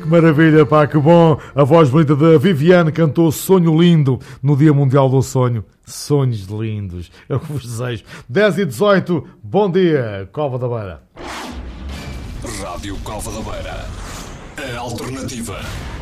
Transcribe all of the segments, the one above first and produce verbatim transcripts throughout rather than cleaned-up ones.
Que maravilha, pá, que bom. A voz bonita da Viviane cantou Sonho Lindo no Dia Mundial do Sonho. Sonhos lindos, é o que vos desejo. dez e dezoito, bom dia, Cova da Beira. Rádio Cova da Beira, a alternativa.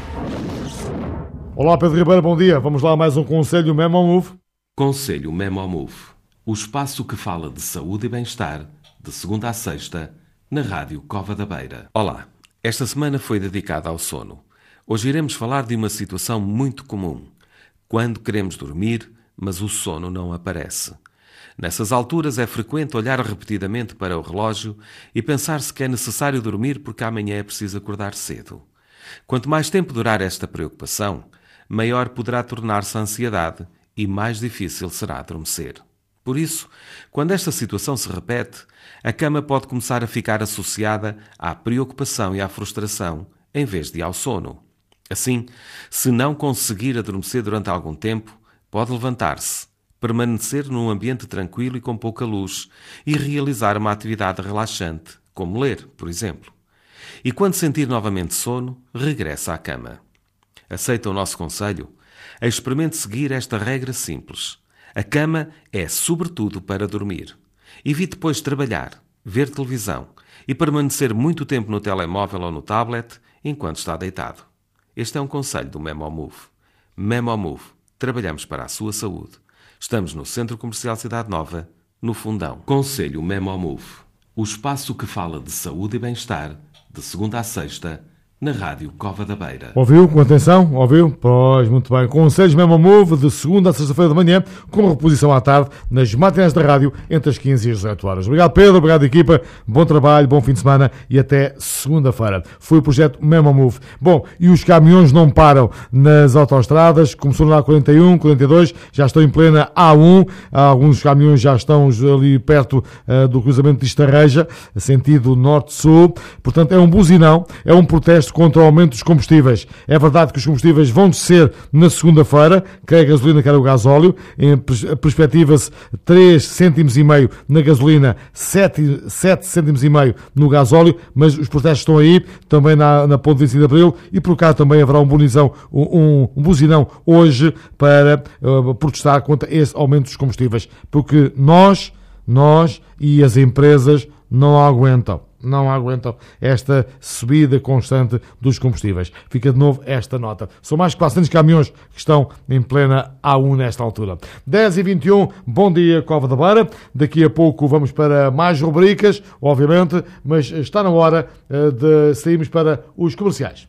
Olá, Pedro Ribeiro, bom dia. Vamos lá a mais um Conselho Memo Move. Conselho Memo Move, o espaço que fala de saúde e bem-estar, de segunda a sexta, na Rádio Cova da Beira. Olá, esta semana foi dedicada ao sono. Hoje iremos falar de uma situação muito comum. Quando queremos dormir, mas o sono não aparece. Nessas alturas é frequente olhar repetidamente para o relógio e pensar-se que é necessário dormir porque amanhã é preciso acordar cedo. Quanto mais tempo durar esta preocupação, maior poderá tornar-se a ansiedade e mais difícil será adormecer. Por isso, quando esta situação se repete, a cama pode começar a ficar associada à preocupação e à frustração, em vez de ao sono. Assim, se não conseguir adormecer durante algum tempo, pode levantar-se, permanecer num ambiente tranquilo e com pouca luz e realizar uma atividade relaxante, como ler, por exemplo. E quando sentir novamente sono, regressa à cama. Aceita o nosso conselho? Experimente seguir esta regra simples. A cama é sobretudo para dormir. Evite depois trabalhar, ver televisão e permanecer muito tempo no telemóvel ou no tablet enquanto está deitado. Este é um conselho do Memo Move. Memo Move. Trabalhamos para a sua saúde. Estamos no Centro Comercial Cidade Nova, no Fundão. Conselho Memo Move, o espaço que fala de saúde e bem-estar, de segunda a sexta, na Rádio Cova da Beira. Ouviu? Com atenção? Ouviu? Pois, muito bem. Conselhos Memo Move de segunda a sexta-feira de manhã, com reposição à tarde, nas matinais da rádio, entre as quinze e as dezoito horas. Obrigado, Pedro. Obrigado, equipa. Bom trabalho, bom fim de semana e até segunda-feira. Foi o projeto Memo Move. Bom, e os caminhões não param nas autoestradas. Começou na A quarenta e um, quarenta e dois, já estão em plena A um. Alguns caminhões já estão ali perto uh, do cruzamento de Estarreja, sentido norte-sul. Portanto, é um buzinão, é um protesto contra o aumento dos combustíveis. É verdade que os combustíveis vão descer na segunda-feira, quer a gasolina, quer o gasóleo. Perspectiva-se três cêntimos e meio na gasolina, sete cêntimos e meio no gasóleo, mas os protestos estão aí, também na, na ponte vinte e cinco de Abril, e por cá também haverá um buzinão, um, um buzinão hoje para uh, protestar contra esse aumento dos combustíveis, porque nós, nós e as empresas não aguentam. Não aguentam esta subida constante dos combustíveis. Fica de novo esta nota. São mais de quatrocentos caminhões que estão em plena A um nesta altura. dez e vinte e um, bom dia, Cova da Beira. Daqui a pouco vamos para mais rubricas, obviamente, mas está na hora de sairmos para os comerciais.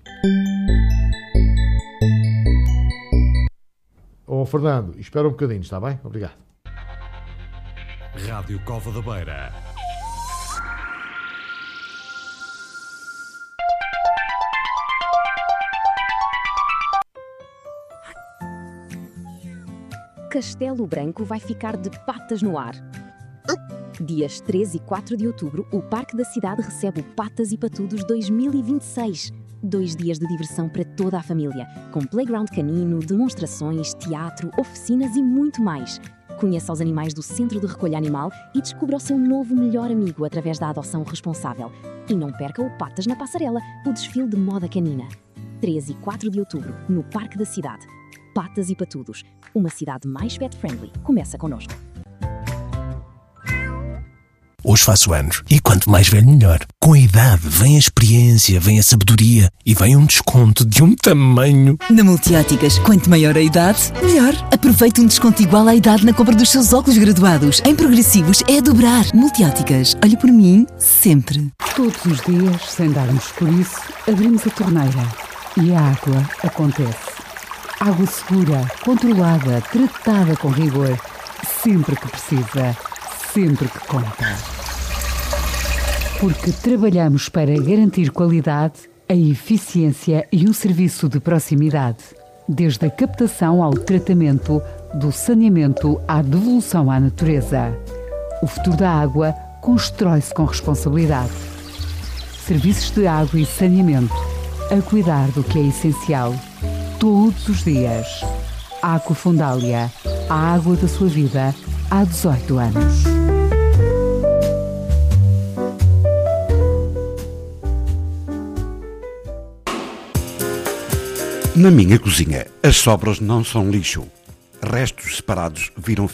Ô, Fernando, espera um bocadinho, está bem? Obrigado. Rádio Cova da Beira. Castelo Branco vai ficar de patas no ar. Dias três e quatro de outubro, o Parque da Cidade recebe o Patas e Patudos dois mil e vinte e seis. Dois dias de diversão para toda a família, com playground canino, demonstrações, teatro, oficinas e muito mais. Conheça os animais do Centro de Recolha Animal e descubra o seu novo melhor amigo através da adoção responsável. E não perca o Patas na Passarela, o desfile de moda canina. três e quatro de outubro, no Parque da Cidade. Patas e Patudos, uma cidade mais pet-friendly. Começa connosco. Hoje faço anos e quanto mais velho melhor. Com a idade vem a experiência, vem a sabedoria e vem um desconto de um tamanho. Na Multióticas, quanto maior a idade, melhor. Aproveite um desconto igual à idade na compra dos seus óculos graduados. Em progressivos é a dobrar. Multióticas, olhe por mim sempre. Todos os dias, sem darmos por isso, abrimos a torneira e a água acontece. Água segura, controlada, tratada com rigor. Sempre que precisa, sempre que conta. Porque trabalhamos para garantir qualidade, a eficiência e um serviço de proximidade. Desde a captação ao tratamento, do saneamento à devolução à natureza. O futuro da água constrói-se com responsabilidade. Serviços de água e saneamento. A cuidar do que é essencial. Todos os dias. Aquafundália. A água da sua vida há dezoito anos. Na minha cozinha, as sobras não são lixo. Restos separados viram